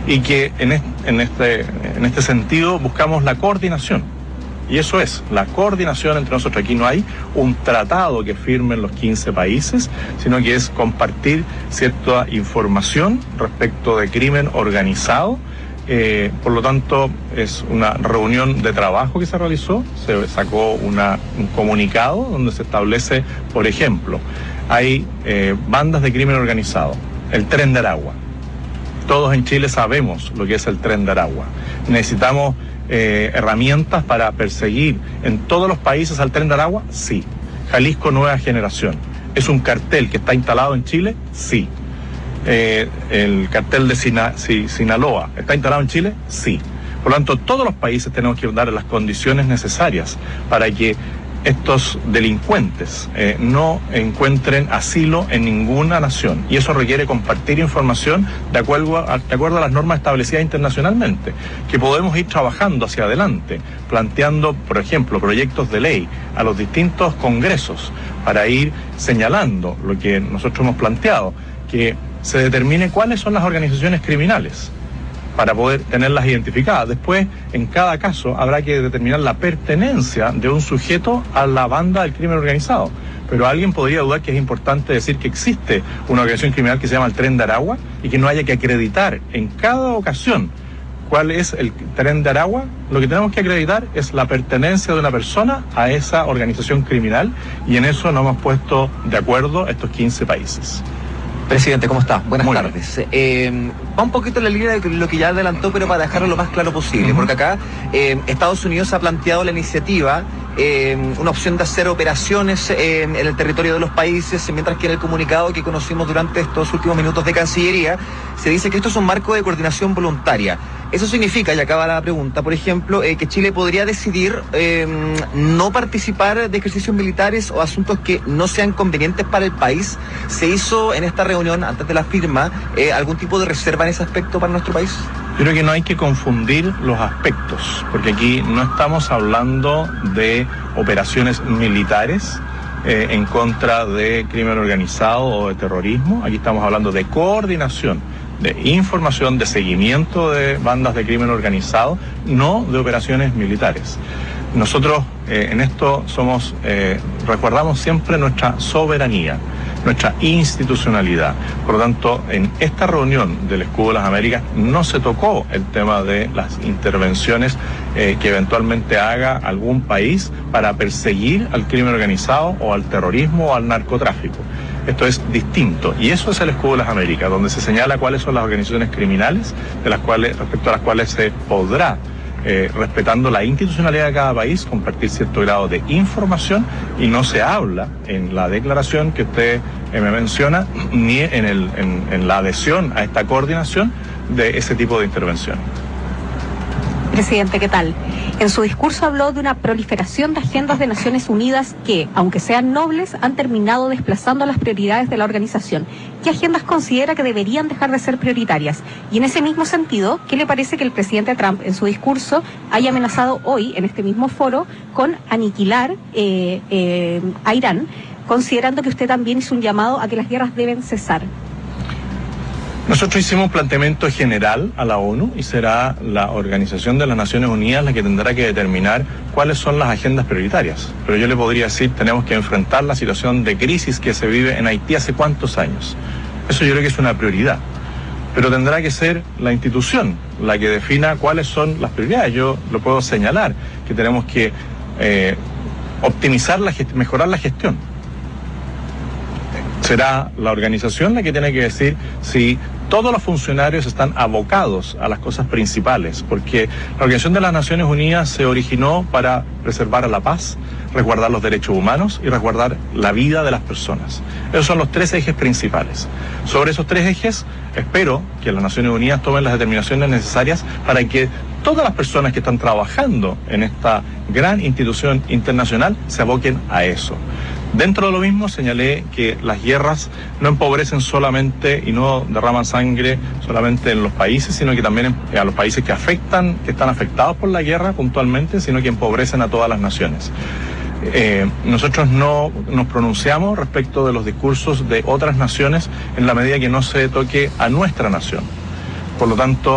y que en este sentido buscamos la coordinación. Y eso es, la coordinación entre nosotros. Aquí no hay un tratado que firmen los 15 países, sino que es compartir cierta información respecto de crimen organizado. Por lo tanto, es una reunión de trabajo que se realizó, se sacó un comunicado donde se establece, por ejemplo, hay bandas de crimen organizado, el Tren de Aragua. Todos en Chile sabemos lo que es el Tren de Aragua. Necesitamos herramientas para perseguir en todos los países al Tren de Aragua, sí. Jalisco Nueva Generación, ¿es un cartel que está instalado en Chile? Sí. El cartel de Sinaloa, ¿está instalado en Chile? Sí. Por lo tanto, todos los países tenemos que dar las condiciones necesarias para que estos delincuentes no encuentren asilo en ninguna nación. Y eso requiere compartir información de acuerdo a las normas establecidas internacionalmente, que podemos ir trabajando hacia adelante, planteando, por ejemplo, proyectos de ley a los distintos congresos para ir señalando lo que nosotros hemos planteado, que se determine cuáles son las organizaciones criminales para poder tenerlas identificadas. Después, en cada caso, habrá que determinar la pertenencia de un sujeto a la banda del crimen organizado. Pero alguien podría dudar que es importante decir que existe una organización criminal que se llama el Tren de Aragua y que no haya que acreditar en cada ocasión cuál es el Tren de Aragua. Lo que tenemos que acreditar es la pertenencia de una persona a esa organización criminal, y en eso nos hemos puesto de acuerdo estos 15 países. Presidente, ¿cómo está? Buenas tardes. Bien. Va un poquito en la línea de lo que ya adelantó, pero para dejarlo lo más claro posible, porque acá Estados Unidos ha planteado la iniciativa, una opción de hacer operaciones en el territorio de los países, mientras que en el comunicado que conocimos durante estos últimos minutos de Cancillería se dice que esto es un marco de coordinación voluntaria. Eso significa, y acaba la pregunta, por ejemplo, que Chile podría decidir no participar de ejercicios militares o asuntos que no sean convenientes para el país. ¿Se hizo en esta reunión, antes de la firma, algún tipo de reserva en ese aspecto para nuestro país? Yo creo que no hay que confundir los aspectos, porque aquí no estamos hablando de operaciones militares en contra de crimen organizado o de terrorismo. Aquí estamos hablando de coordinación, de información, de seguimiento de bandas de crimen organizado, no de operaciones militares. Nosotros en esto recordamos siempre nuestra soberanía, nuestra institucionalidad. Por lo tanto, en esta reunión del Escudo de las Américas no se tocó el tema de las intervenciones que eventualmente haga algún país para perseguir al crimen organizado o al terrorismo o al narcotráfico. Esto es distinto, y eso es el Escudo de las Américas, donde se señala cuáles son las organizaciones criminales respecto a las cuales se podrá, respetando la institucionalidad de cada país, compartir cierto grado de información, y no se habla en la declaración que usted me menciona, ni en la adhesión a esta coordinación de ese tipo de intervención. Presidente, ¿qué tal? En su discurso habló de una proliferación de agendas de Naciones Unidas que, aunque sean nobles, han terminado desplazando las prioridades de la organización. ¿Qué agendas considera que deberían dejar de ser prioritarias? Y en ese mismo sentido, ¿qué le parece que el presidente Trump en su discurso haya amenazado hoy, en este mismo foro, con aniquilar a Irán, considerando que usted también hizo un llamado a que las guerras deben cesar? Nosotros hicimos un planteamiento general a la ONU, y será la Organización de las Naciones Unidas la que tendrá que determinar cuáles son las agendas prioritarias. Pero yo le podría decir, tenemos que enfrentar la situación de crisis que se vive en Haití hace cuántos años. Eso yo creo que es una prioridad. Pero tendrá que ser la institución la que defina cuáles son las prioridades. Yo lo puedo señalar, que tenemos que optimizar mejorar la gestión. Será la organización la que tiene que decir si todos los funcionarios están abocados a las cosas principales, porque la Organización de las Naciones Unidas se originó para preservar la paz, resguardar los derechos humanos y resguardar la vida de las personas. Esos son los 3 ejes principales. Sobre esos 3 ejes, espero que las Naciones Unidas tomen las determinaciones necesarias para que todas las personas que están trabajando en esta gran institución internacional se aboquen a eso. Dentro de lo mismo señalé que las guerras no empobrecen solamente y no derraman sangre solamente en los países, sino que también a los países que están afectados por la guerra puntualmente, sino que empobrecen a todas las naciones. Nosotros no nos pronunciamos respecto de los discursos de otras naciones en la medida que no se toque a nuestra nación. Por lo tanto,